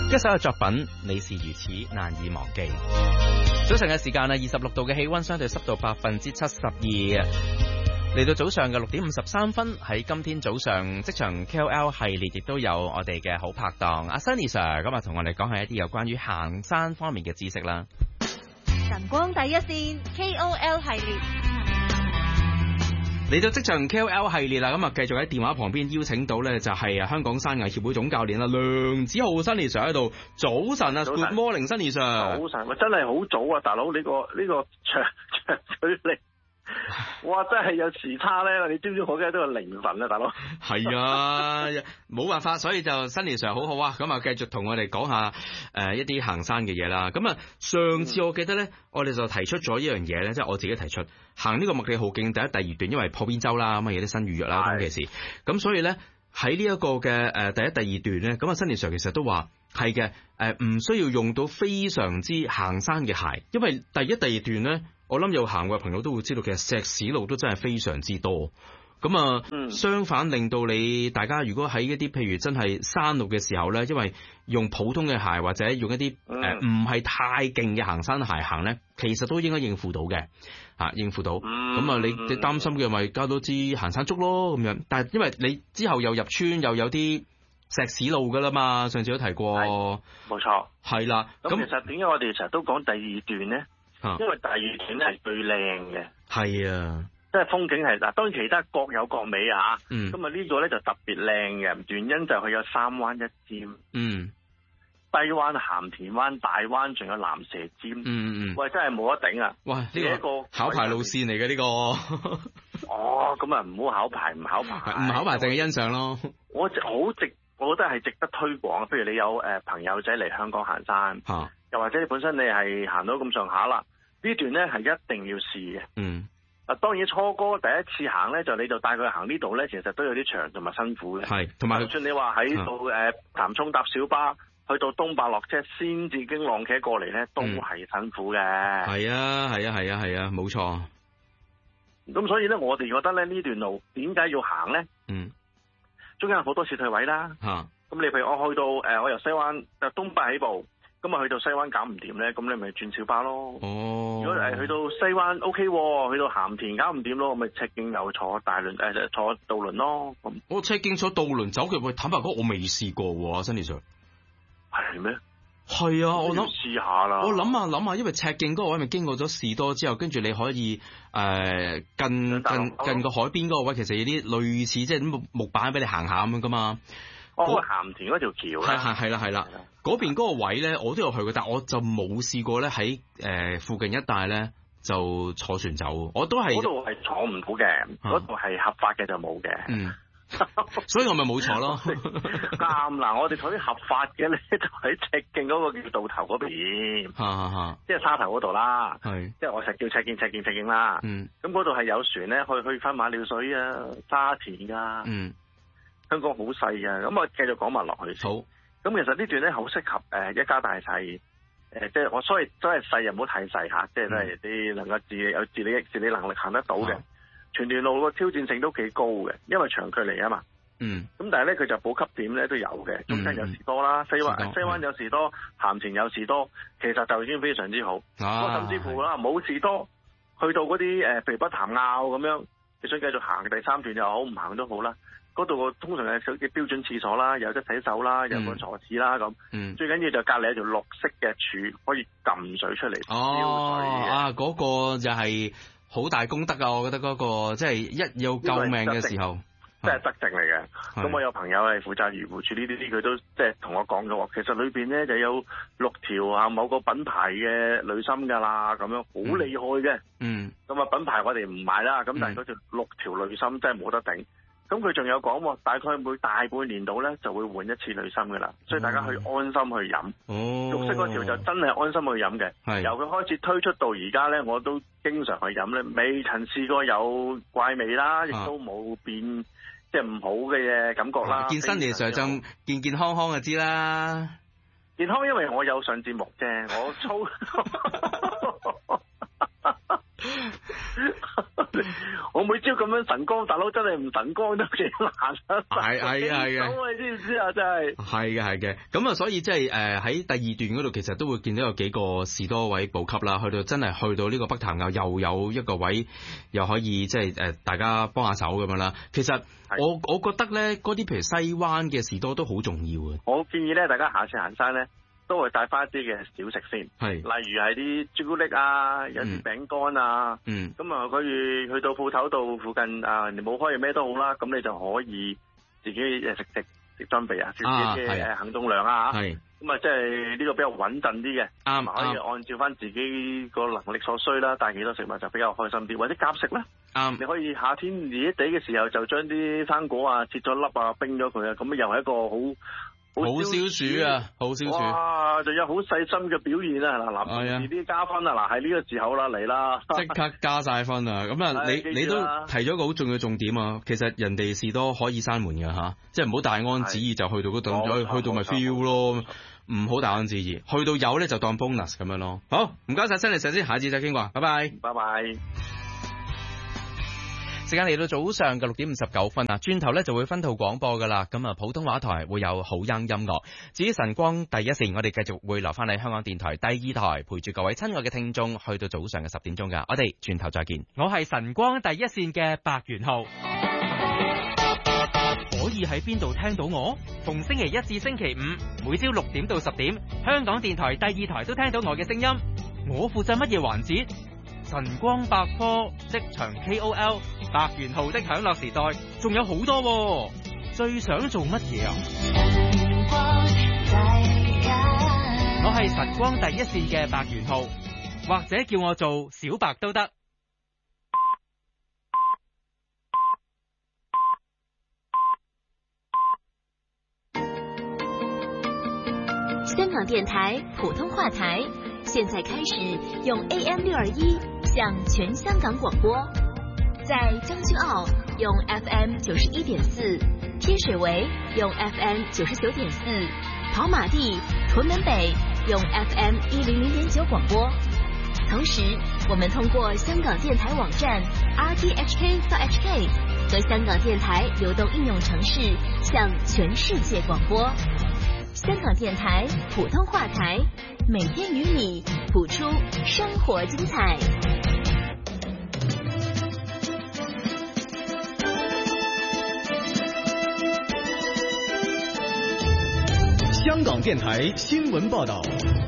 一首嘅作品，你是如此難以忘記。早晨嘅時間啊，26度嘅氣溫，相對濕度72%。嚟到早上嘅6點53分，喺今天早上職場 KOL 系列亦都有我哋嘅好拍檔阿 Sunny Sir， 今日同我哋講下一啲有關於行山方面嘅知識啦。 晨光第一線 KOL 系列， 嚟到職場 KOL 系列啦，咁啊繼續喺電話旁邊邀請到咧就係香港山藝協會總教練啦梁子浩 Sunny Sir 喺度。早晨啊 ，Good morning Sunny Sir。 早晨，喂，真係好早啊，大佬，呢個長距離。哇！真係有時差咧，你知唔知我而家都係凌晨啊，大佬。 係啊，冇辦法，所以就Sunny Sir好好啊，咁啊繼續同我哋講下一啲行山嘅嘢啦。咁啊，上次我記得咧，我哋就提出咗一樣嘢咧，即係我自己提出行呢個麥理浩徑第一、第二段，因為破邊洲啦，咁啊有啲新預約啦，當其時。咁所以咧喺呢一個嘅第一、第二段咧，咁啊Sunny Sir其實都話係嘅，唔需要用到非常之行山嘅鞋，因為第一、第二段咧。我諗有行過嘅朋友都會知道，其實石屎路都真係非常之多。咁啊，相反令到你大家如果喺一啲譬如真係山路嘅時候咧，因為用普通嘅鞋或者用一啲唔係太勁嘅行山鞋行咧，其實都應該應付到嘅，應付到。咁啊，你擔心嘅咪加多支行山竹咯咁樣。但係因為你之後又入村又有啲石屎路噶啦嘛，上次都提過。 冇錯。係啦。咁其實點解我哋成日都講第二段咧？因為第二段咧係最靚嘅，係啊，即係風景係嗱，當然其他各有各美啊，咁啊呢個咧就特別靚嘅，原因就係佢有三灣一尖，低灣、鹹田灣、大灣，仲有藍蛇尖，喂，真係冇得頂啊！哇，呢個考牌路線嚟嘅呢個， 哦，咁啊唔好考牌，唔考牌， 唔考牌淨係欣賞咯。 我覺得係值得推廣，譬如你有朋友仔嚟香港行山，又或者你本身你係行到咁上下啦。呢段咧係一定要試嘅。當然初哥第一次行咧，你就帶佢行呢度咧，其實都有啲長同埋辛苦嘅。係，同埋就算你話喺度潭涌搭小巴去到東伯落車，先至經浪茄過嚟咧，都係辛苦嘅。係啊，冇錯。咁所以咧，我哋覺得咧呢段路點解要行咧？中間有好多撤退位啦。咁你譬如我去到我由西灣東伯起步。咁啊，去到西灣搞唔掂咧，咁你咪轉小巴咯。如果去到西灣 OK，去到鹹田搞唔掂咯，咪赤徑又坐大輪坐渡輪咯。咁我赤徑坐渡輪走嘅，坦白講我未試過喎，Sunny Sir。 係咩？ 係啊，我諗試下啦。 我諗下，因為赤徑嗰個位咪經過咗士多之後，跟住你可以近個海邊嗰個位，其實有啲類似即係啲木板俾你行下咁樣噶嘛。 鹹田嗰條橋啦， 係啦，嗰邊嗰個位咧，我都有去過，但我就冇試過咧喺附近一帶咧就坐船走，我都係嗰度係坐唔到嘅，嗰度係合法嘅就冇嘅， 所以我咪冇坐咯。 啱嗱，我哋坐啲合法嘅咧，就喺赤徑嗰個叫渡頭嗰邊，即係沙頭嗰度啦，即係我成日叫赤徑啦，咁嗰度係有船咧去翻馬料水啊、沙田啊。香港好細嘅，咁我繼續講埋落去。好，咁其實呢段咧好適合一家大細，即係我所謂真係細又唔好太細嚇，即係都係啲能夠有自理能力行得到嘅。全段路個挑戰性都幾高嘅，因為長距離啊嘛。咁但係咧佢就補給點咧都有嘅，中間有士多啦，西灣有士多，鹹田有士多，其實就已經非常之好。甚至乎啦冇士多，去到嗰啲譬如北潭坳咁樣，你想繼續行第三段又好，唔行都好啦。嗰度通常係標準廁所啦，有得洗手啦，有個坐廁啦咁。最緊要就隔離有條綠色嘅柱，可以撳水出嚟。 嗰個就係好大功德啊！我覺得嗰個即係一有救命嘅時候， 即係德政嚟嘅。咁我有朋友係負責漁護署呢啲，佢都即係同我講嘅喎。其實裏邊咧就有6條某個品牌嘅濾芯㗎啦，咁樣好厲害嘅。咁啊品牌我哋唔買啦，咁但係嗰條6條濾芯真係冇得頂。咁佢仲有講喎，大概每大半年度咧就會換一次濾芯㗎啦，所以大家去安心去飲。綠色嗰條就真係安心去飲嘅。由佢開始推出到而家咧，我都經常去飲咧，未曾試過有怪味啦，亦都冇變即係唔好嘅感覺啦。 健身嘅時候就健健康康就知啦。 健康因為我有上節目啫，我操。 我每朝咁樣晨光，大佬真係唔晨光都幾難啊！ 係啊， 你知唔知啊？真係係嘅。咁啊，所以即係喺第二段嗰度，其實都會見到有幾個士多位補給啦，去到真係去到呢個北潭坳又有一個位，又可以即係大家幫下手咁樣啦。其實我覺得咧，嗰啲譬如西灣嘅士多都好重要嘅。我建議咧，大家下次行山咧，都會帶翻一啲嘅小食先，例如係啲朱古力啊，有啲餅乾啊，咁啊可以去到鋪頭度附近啊，人哋冇開嘅咩都好啦，咁你就可以自己食裝備啊，自己嘅行動量啊，咁啊即係呢個比較穩陣啲嘅，可以按照翻自己個能力所需啦，帶幾多食物就比較開心啲，或者夾食啦。你可以夏天熱熱地嘅時候就將啲生果啊切咗粒啊冰咗佢啊，咁又係一個好消暑啊，好消暑！哇，仲有好細心嘅表現啊！嗱，臨時啲加分啊！嗱，喺呢個時候啦，嚟啦， 即刻加晒分啊！咁啊，你都提咗個好重要重點啊！其實人哋士多可以閂門嘅吓，即係唔好大安旨意就去到嗰度，去到咪 feel 咯，唔好大安旨意，去到有咧就當 bonus 咁樣咯。好，唔該晒辛尼石先，下次再傾過，拜拜， 拜拜。 時間嚟到早上嘅6:59啊，轉頭咧就會分套廣播噶啦。咁啊，普通話台會有好音音樂。至於晨光第一線，我哋繼續會留翻喺香港電台第二台，陪住各位親愛嘅聽眾去到早上嘅10點鐘噶。我哋轉頭再見。我係晨光第一線嘅白元浩。可以喺邊度聽到我？逢星期一至星期五，每朝6點到10點，香港電台第二台都聽到我嘅聲音。我負責乜嘢環節？晨光百科、職場 KOL、白元浩的享樂時代，仲有好多喎。最想做乜嘢啊？我係晨光第一線嘅白元浩，或者叫我做小白都得。 香港電台普通話台，現在開始用 AM621 向全香港廣播，在將軍澳用 FM 91.4，天水圍用 FM 99.4，跑馬地、屯門北用 FM 100.9廣播。同時，我們通過香港電台網站 rthk.hk 和香港電台流動應用程式向全世界廣播。香港電台普通話台，每天與你譜出生活精彩。 香港電台新聞報道。